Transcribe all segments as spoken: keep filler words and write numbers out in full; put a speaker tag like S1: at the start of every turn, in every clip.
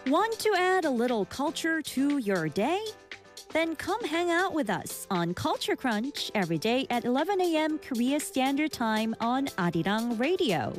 S1: Want to add a little culture to your day? Then come hang out with us on Culture Crunch every day at eleven a.m. Korea Standard Time on Arirang Radio.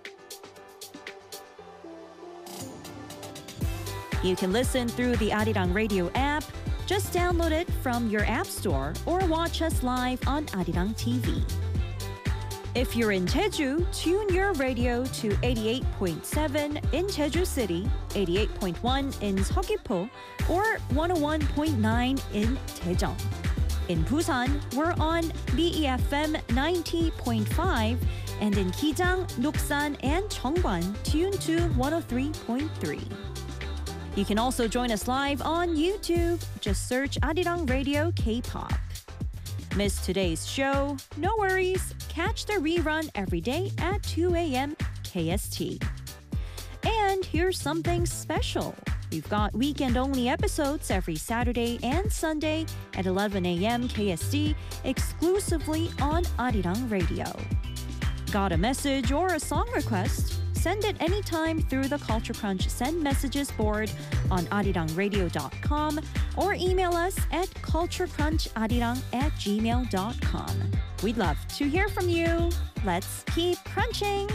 S1: You can listen through the Arirang Radio app. Just download it from your app store or watch us live on Arirang T V. If you're in Jeju, tune your radio to eighty-eight point seven in Jeju City, eighty-eight point one in Seogwipo, or one oh one point nine in Daejeon. In Busan, we're on B E F M ninety point five, and in Gijang, Noksan, and Cheongwan, tune to one oh three point three. You can also join us live on YouTube. Just search Arirang Radio K-pop. Missed today's show? No worries. Catch the rerun every day at two a.m. K S T. And here's something special. We've got weekend-only episodes every Saturday and Sunday at eleven a.m. K S T exclusively on Arirang Radio. Got a message or a song request? Send it anytime through the Culture Crunch Send Messages board on arirang radio dot com or email us at culturecruncharirang at gmail dot com. We'd love to hear from you. Let's keep crunching.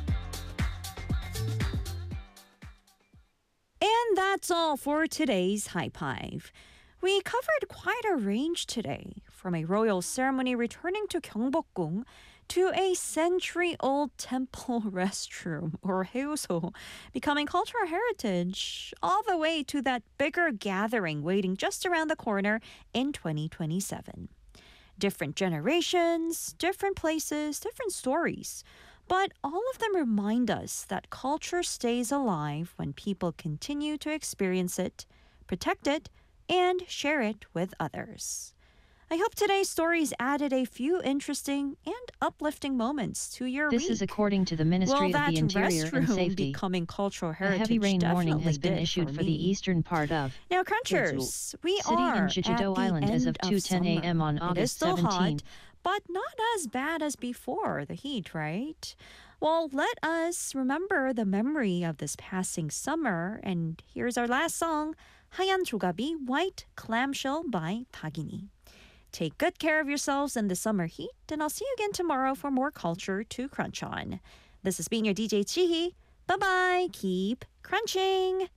S1: And that's all for today's High Five. We covered quite a range today, from a royal ceremony returning to Gyeongbokgung to a century-old temple restroom, or haeuso, becoming cultural heritage, all the way to that bigger gathering waiting just around the corner in twenty twenty-seven. Different generations, different places, different stories. But all of them remind us that culture stays alive when people continue to experience it, protect it, and share it with others. I hope today's stories added a few interesting and uplifting moments to your
S2: This
S1: week.
S2: is according to the Ministry
S1: well,
S2: of the Interior and Safety.
S1: Becoming cultural heritage
S2: A heavy rain warning has been
S1: did
S2: issued
S1: for,
S2: for
S1: me.
S2: the eastern part of
S1: Now, Crunchers, we
S2: City
S1: are
S2: in Jeju-do
S1: at the
S2: Island
S1: end
S2: as of two ten a.m. on
S1: It is
S2: August
S1: still
S2: seventeenth.
S1: hot, but not as bad as before, the heat, right? Well, let us remember the memory of this passing summer. And here's our last song, 하얀 조갑이, White Clamshell by Pagini. Take good care of yourselves in the summer heat, and I'll see you again tomorrow for more culture to crunch on. This has been your D J Chihi. Bye-bye. Keep crunching.